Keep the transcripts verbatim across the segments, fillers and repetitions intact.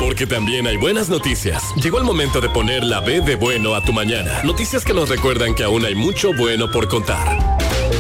Porque también hay buenas noticias. Llegó el momento de poner la B de bueno a tu mañana. Noticias que nos recuerdan que aún hay mucho bueno por contar.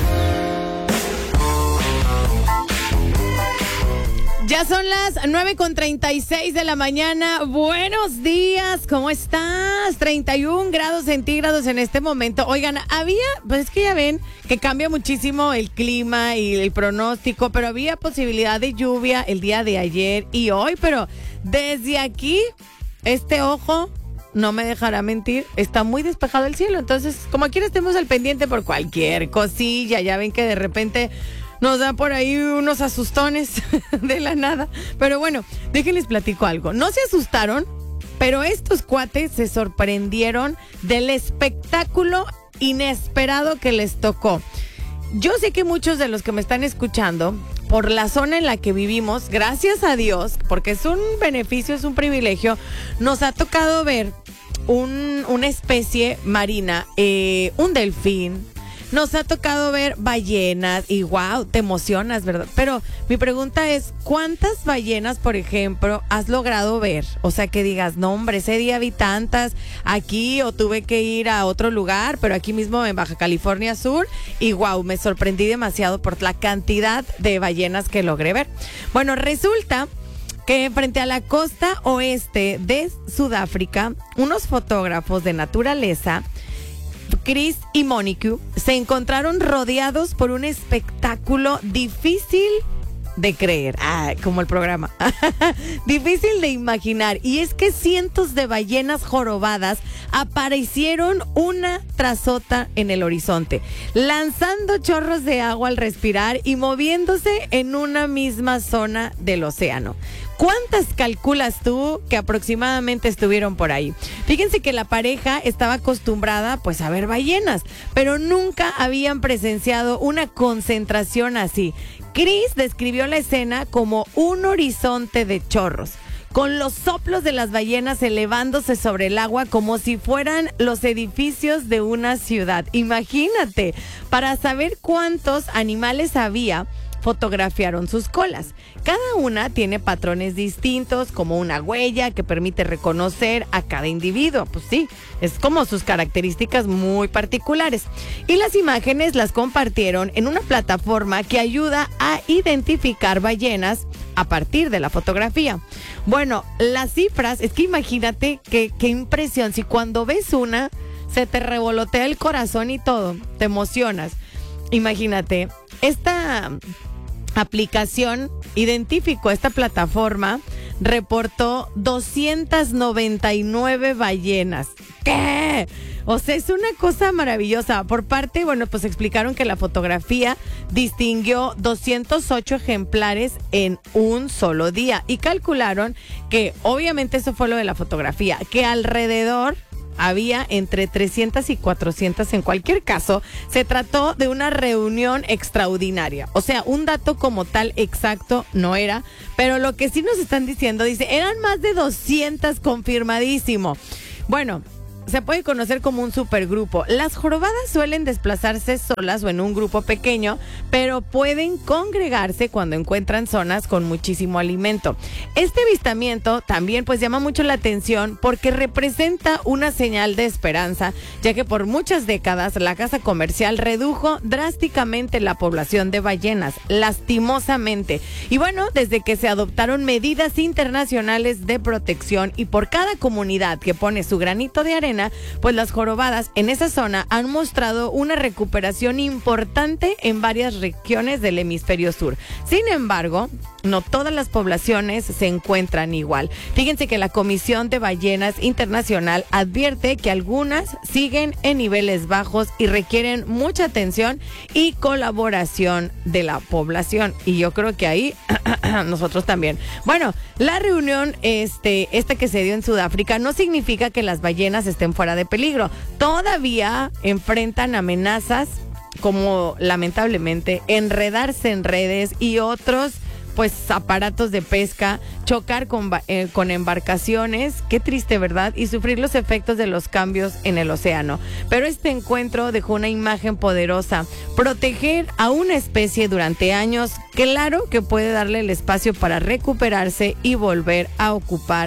Ya son las nueve con treinta y seis de la mañana. Buenos días, ¿cómo estás? treinta y un grados centígrados en este momento. Oigan, había, pues es que ya ven que cambia muchísimo el clima y el pronóstico, pero había posibilidad de lluvia el día de ayer y hoy, pero desde aquí, este ojo no me dejará mentir, está muy despejado el cielo. Entonces, como aquí estemos al pendiente por cualquier cosilla, ya ven que de repente nos da por ahí unos asustones de la nada. Pero bueno, déjenles platico algo. No se asustaron, pero estos cuates se sorprendieron del espectáculo inesperado que les tocó. Yo sé que muchos de los que me están escuchando, por la zona en la que vivimos, gracias a Dios, porque es un beneficio, es un privilegio, nos ha tocado ver un, una especie marina, eh, un delfín. Nos ha tocado ver ballenas y wow, te emocionas, ¿verdad? Pero mi pregunta es, ¿cuántas ballenas, por ejemplo, has logrado ver? O sea, que digas, no hombre, ese día vi tantas aquí o tuve que ir a otro lugar, pero aquí mismo en Baja California Sur y wow, me sorprendí demasiado por la cantidad de ballenas que logré ver. Bueno, resulta que frente a la costa oeste de Sudáfrica, unos fotógrafos de naturaleza, Chris y Monique, se encontraron rodeados por un espectáculo difícil de creer, ah, como el programa, difícil de imaginar, y es que cientos de ballenas jorobadas aparecieron una tras otra en el horizonte, lanzando chorros de agua al respirar y moviéndose en una misma zona del océano. ¿Cuántas calculas tú que aproximadamente estuvieron por ahí? Fíjense que la pareja estaba acostumbrada pues a ver ballenas, pero nunca habían presenciado una concentración así. Chris describió la escena como un horizonte de chorros, con los soplos de las ballenas elevándose sobre el agua como si fueran los edificios de una ciudad. Imagínate, para saber cuántos animales había, fotografiaron sus colas. Cada una tiene patrones distintos, como una huella que permite reconocer a cada individuo. Pues sí, es como sus características muy particulares. Y las imágenes las compartieron en una plataforma que ayuda a identificar ballenas a partir de la fotografía. Bueno, las cifras, es que imagínate qué, qué impresión. Si cuando ves una, se te revolotea el corazón y todo, te emocionas. Imagínate, esta aplicación identificó, esta plataforma reportó doscientas noventa y nueve ballenas. ¿Qué? O sea, es una cosa maravillosa. Por parte, bueno, pues explicaron que la fotografía distinguió doscientos ocho ejemplares en un solo día y calcularon que, obviamente eso fue lo de la fotografía, que alrededor había entre trescientas y cuatrocientas. En cualquier caso, se trató de una reunión extraordinaria. O sea, un dato como tal exacto no era, pero lo que sí nos están diciendo, dice, eran más de doscientas, confirmadísimo. Bueno, se puede conocer como un supergrupo. Las jorobadas suelen desplazarse solas o en un grupo pequeño, pero pueden congregarse cuando encuentran zonas con muchísimo alimento. Este avistamiento también pues llama mucho la atención porque representa una señal de esperanza, ya que por muchas décadas la caza comercial redujo drásticamente la población de ballenas, lastimosamente. Y bueno, desde que se adoptaron medidas internacionales de protección y por cada comunidad que pone su granito de arena, pues las jorobadas en esa zona han mostrado una recuperación importante en varias regiones del hemisferio sur. Sin embargo, no todas las poblaciones se encuentran igual. Fíjense que la Comisión de Ballenas Internacional advierte que algunas siguen en niveles bajos y requieren mucha atención y colaboración de la población. Y yo creo que ahí nosotros también. Bueno, la reunión este, esta que se dio en Sudáfrica no significa que las ballenas estén fuera de peligro. Todavía enfrentan amenazas como, lamentablemente, enredarse en redes y otros pues aparatos de pesca, chocar con, eh, con embarcaciones, qué triste, ¿verdad? Y sufrir los efectos de los cambios en el océano. Pero este encuentro dejó una imagen poderosa. Proteger a una especie durante años, claro que puede darle el espacio para recuperarse y volver a ocupar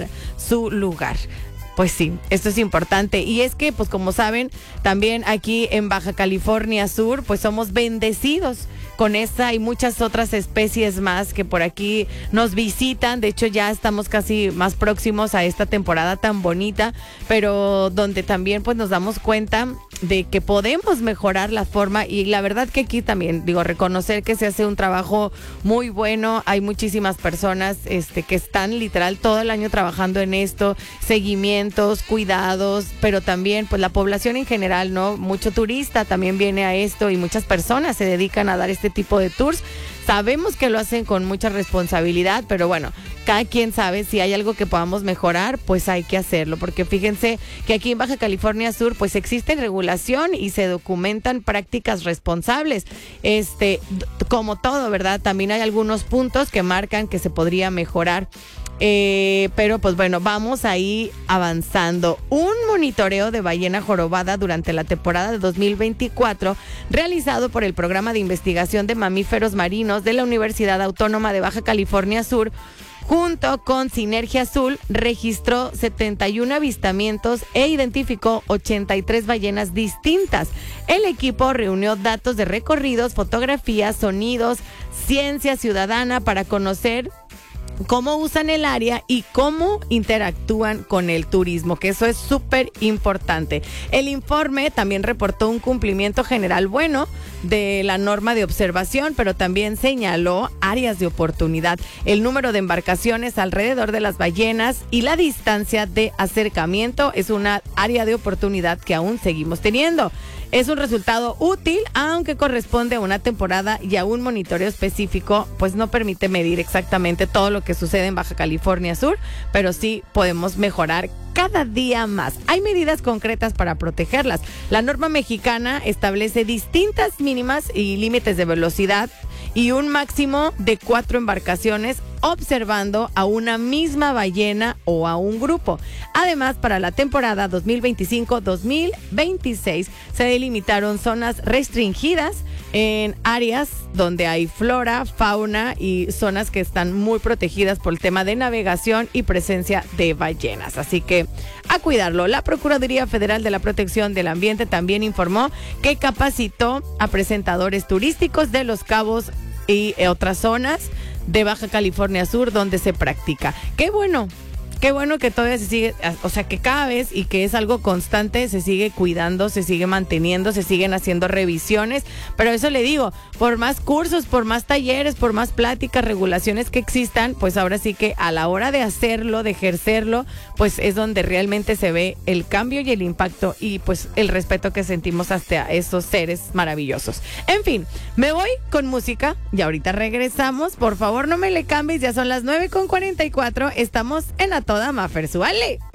su lugar. Pues sí, esto es importante. Y es que, pues como saben, también aquí en Baja California Sur, pues somos bendecidos con esta y muchas otras especies más que por aquí nos visitan. De hecho, ya estamos casi más próximos a esta temporada tan bonita, pero donde también pues nos damos cuenta de que podemos mejorar la forma, y la verdad que aquí también, digo, reconocer que se hace un trabajo muy bueno. Hay muchísimas personas este, que están literal todo el año trabajando en esto, seguimientos, cuidados, pero también pues la población en general, ¿no? Mucho turista también viene a esto y muchas personas se dedican a dar este tipo de tours. Sabemos que lo hacen con mucha responsabilidad, pero bueno, cada quien sabe si hay algo que podamos mejorar, pues hay que hacerlo, porque fíjense que aquí en Baja California Sur pues existe regulación y se documentan prácticas responsables. Este, como todo, ¿verdad? También hay algunos puntos que marcan que se podría mejorar. Eh, pero pues bueno, vamos ahí avanzando. Un monitoreo de ballena jorobada durante la temporada de dos mil veinticuatro realizado por el Programa de Investigación de Mamíferos Marinos de la Universidad Autónoma de Baja California Sur junto con Sinergia Azul registró setenta y uno avistamientos e identificó ochenta y tres ballenas distintas. El equipo reunió datos de recorridos, fotografías, sonidos, ciencia ciudadana para conocer cómo usan el área y cómo interactúan con el turismo, que eso es súper importante. El informe también reportó un cumplimiento general bueno de la norma de observación, pero también señaló áreas de oportunidad, el número de embarcaciones alrededor de las ballenas y la distancia de acercamiento es una área de oportunidad que aún seguimos teniendo. Es un resultado útil, aunque corresponde a una temporada y a un monitoreo específico, pues no permite medir exactamente todo lo que sucede en Baja California Sur, pero sí podemos mejorar cada día más. Hay medidas concretas para protegerlas. La norma mexicana establece distintas mínimas y límites de velocidad y un máximo de cuatro embarcaciones observando a una misma ballena o a un grupo. Además, para la temporada dos mil veinticinco dos mil veintiséis se delimitaron zonas restringidas en áreas donde hay flora, fauna y zonas que están muy protegidas por el tema de navegación y presencia de ballenas. Así que a cuidarlo. La Procuraduría Federal de la Protección del Ambiente también informó que capacitó a presentadores turísticos de Los Cabos y otras zonas de Baja California Sur donde se practica. ¡Qué bueno! Qué bueno que todavía se sigue, o sea, que cada vez y que es algo constante, se sigue cuidando, se sigue manteniendo, se siguen haciendo revisiones, pero eso le digo, por más cursos, por más talleres, por más pláticas, regulaciones que existan, pues ahora sí que a la hora de hacerlo, de ejercerlo, pues es donde realmente se ve el cambio y el impacto y pues el respeto que sentimos hacia esos seres maravillosos. En fin, me voy con música y ahorita regresamos. Por favor, no me le cambies, ya son las nueve con cuarenta y cuatro, estamos en A Toda Mafer, súbale.